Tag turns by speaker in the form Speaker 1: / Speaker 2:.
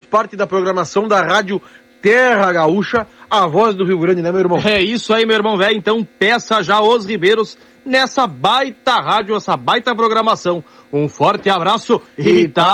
Speaker 1: parte da programação da Rádio Terra Gaúcha, a voz do Rio Grande, né, meu irmão?
Speaker 2: É isso aí, meu irmão velho. Então peça já os ribeiros nessa baita rádio, essa baita programação. Um forte abraço e tá